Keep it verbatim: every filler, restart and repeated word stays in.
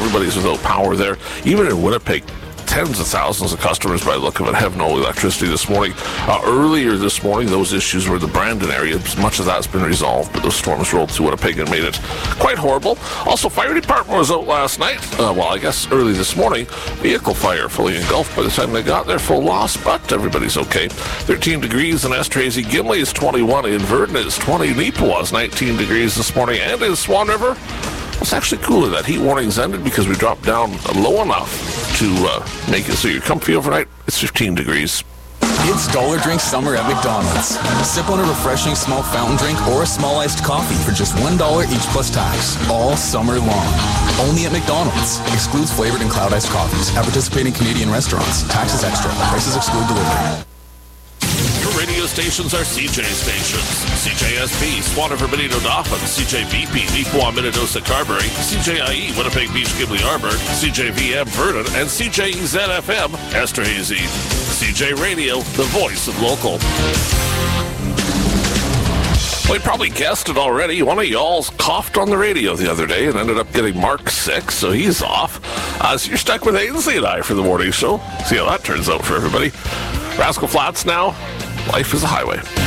everybody's without power there. Even in Winnipeg, tens of thousands of customers, by the look of it, have no electricity this morning. Uh, earlier this morning, those issues were the Brandon area. Much of that's been resolved, but those storms rolled through Winnipeg and made it quite horrible. Also, fire department was out last night. Uh, well, I guess early this morning. Vehicle fire fully engulfed by the time they got there. Full loss, but everybody's okay. thirteen degrees in Estrazy. Gimli is twenty-one. In Verdon is twenty. Neepawa was nineteen degrees this morning. And in Swan River, it's actually cooler. That heat warning's ended because we dropped down low enough to uh, make it so you're comfy overnight. It's fifteen degrees. It's Dollar Drink Summer at McDonald's. Sip on a refreshing small fountain drink or a small iced coffee for just one dollar each plus tax, all summer long. Only at McDonald's. Excludes flavored and cloud iced coffees at participating Canadian restaurants. Taxes extra. Prices exclude delivery. Your radio stations are C J stations. C J S P, Swan River, Benito, Dauphin, C J B P, Neepawa, Minnedosa, Carberry, C J I E, Winnipeg Beach, Gimli, Arbor, C J V M, Verdon, and C J E Z F M, Estrazy. C J Radio, the voice of local. Well, you probably guessed it already. One of y'all coughed on the radio the other day and ended up getting Mark sick, so he's off. Uh, so you're stuck with Ainsley and I for the morning show. See how that turns out for everybody. Rascal Flats now. Life is a highway.